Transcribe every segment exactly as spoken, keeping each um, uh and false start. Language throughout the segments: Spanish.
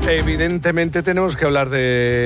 Evidentemente tenemos que hablar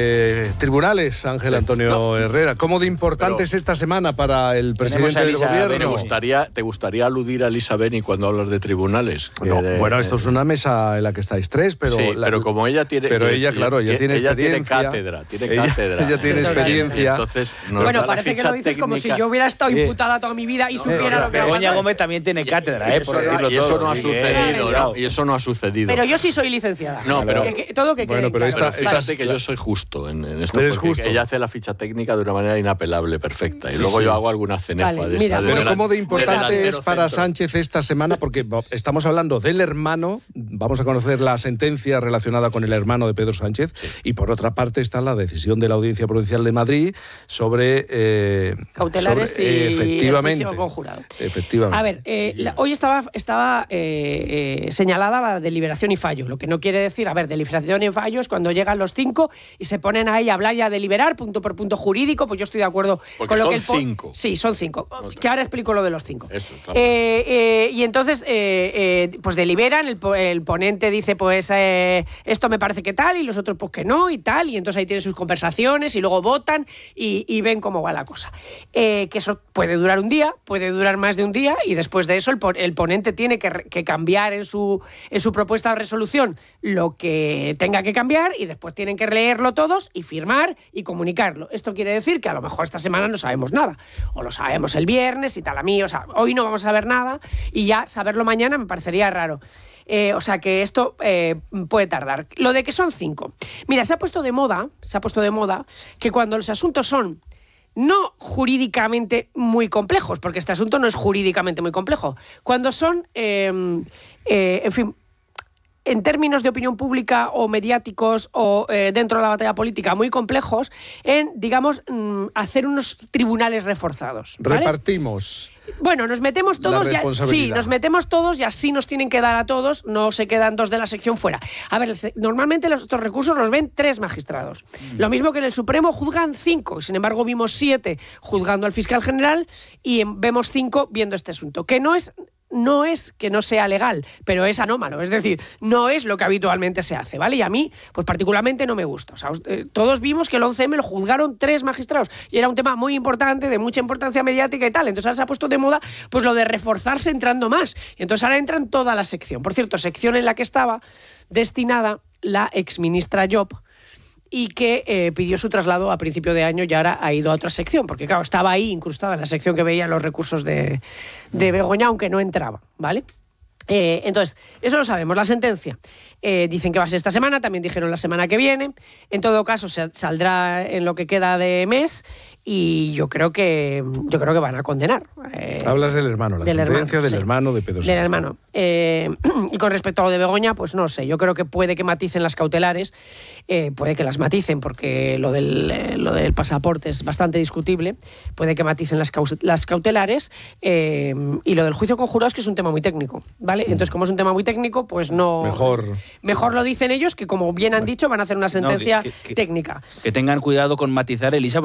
de tribunales, Ángel Antonio no. Herrera. ¿Cómo de importante Pero, es esta semana para el presidente del gobierno? ¿Te gustaría, ¿Te gustaría aludir a Elisa Beni cuando hablas de tribunales? No, de, bueno, esto es una mesa en la que estáis tres, pero... Sí, la, pero como ella tiene... Pero ella, claro, ella, ella tiene ella experiencia. Tiene cátedra, tiene ella, cátedra. Ella tiene experiencia. Entonces, bueno, parece que lo dices técnica, como si yo hubiera estado imputada toda mi vida y no, supiera no, lo que... Begoña Gómez también tiene cátedra, ¿eh? Por decirlo y eso todo, no ha sí sucedido, que... ¿no? Y eso no ha sucedido. Pero yo sí soy licenciada. No, pero... Que, que, todo que bueno, pero claro. esta, pero fíjate esta, que yo soy justo en, en esto, Eres porque justo. ella hace la ficha técnica de una manera inapelable, perfecta. Y luego sí. yo hago alguna cenefa vale, de mira, esta. Pero de ¿cómo de importante de es para centro? Sánchez esta semana? Porque estamos hablando del hermano, vamos a conocer la sentencia relacionada con el hermano de Pedro Sánchez, sí. y por otra parte está la decisión de la Audiencia Provincial de Madrid sobre... Eh, cautelares sobre, y eh, efectivamente, el juicio conjurado. Efectivamente. A ver, eh, la, hoy estaba, estaba eh, eh, señalada la deliberación y fallo, lo que no quiere decir, a ver, deliberación y fallo es cuando llegan los cinco y se ponen ahí a hablar y a deliberar punto por punto jurídico, pues yo estoy de acuerdo Porque con lo son que el cinco. Sí, son cinco. No, que ahora explico lo de los cinco. Eso, claro. eh, eh, y entonces, eh, eh, pues deliberan, el, el ponente dice, pues eh, esto me parece que tal, y los otros pues que no, y tal, y entonces ahí tienen sus conversaciones y luego votan y, y ven cómo va la cosa. Eh, que eso puede durar un día, puede durar más de un día, y después de eso el, el ponente tiene que, que cambiar en su, en su propuesta de resolución lo que tenga que cambiar, y después tienen que leerlo todos y firmar y comunicarlo. Esto quiere decir que a lo mejor esta semana no sabemos nada, o lo sabemos el viernes y tal a mí, o sea, hoy no vamos a saber nada y ya saberlo mañana me parecería raro. Eh, o sea que esto eh, puede tardar. Lo de que son cinco. Mira, se ha puesto de moda, se ha puesto de moda que cuando los asuntos son no jurídicamente muy complejos, porque este asunto no es jurídicamente muy complejo, cuando son, eh, eh, en fin, en términos de opinión pública o mediáticos o eh, dentro de la batalla política muy complejos, en, digamos, mm, hacer unos tribunales reforzados, ¿vale? Repartimos. Bueno, nos metemos todos, la ya, sí, nos metemos todos y así nos tienen que dar a todos, no se quedan dos de la sección fuera. A ver, normalmente los, estos recursos los ven tres magistrados. Mm. Lo mismo que en el Supremo juzgan cinco, sin embargo vimos siete juzgando al fiscal general y en, vemos cinco viendo este asunto, que no es... No es que no sea legal, pero es anómalo. Es decir, no es lo que habitualmente se hace, ¿vale? Y a mí, pues particularmente no me gusta. O sea, eh, todos vimos que el once eme lo juzgaron tres magistrados y era un tema muy importante, de mucha importancia mediática y tal. Entonces ahora se ha puesto de moda pues lo de reforzarse entrando más. Y entonces ahora entra en toda la sección. Por cierto, sección en la que estaba destinada la exministra Job, y que eh, pidió su traslado a principio de año y ahora ha ido a otra sección, porque claro, estaba ahí incrustada en la sección que veía los recursos de, de Begoña, aunque no entraba, ¿vale? Eh, entonces, eso lo sabemos. La sentencia eh, dicen que va a ser esta semana, también dijeron la semana que viene. En todo caso, se saldrá en lo que queda de mes y yo creo que yo creo que van a condenar. Eh, Hablas del hermano, la del sentencia hermano, del sí. hermano de Pedro Sánchez. Del hermano. Eh, y con respecto a lo de Begoña, pues no sé, yo creo que puede que maticen las cautelares, eh, puede que las maticen, porque lo del, eh, lo del pasaporte es bastante discutible, puede que maticen las, las cautelares, eh, y lo del juicio conjurado es que es un tema muy técnico, ¿vale? Entonces, como es un tema muy técnico, pues no... Mejor... Mejor lo dicen ellos, que como bien han dicho, van a hacer una sentencia no, que, que, técnica. Que tengan cuidado con matizar, Elisa,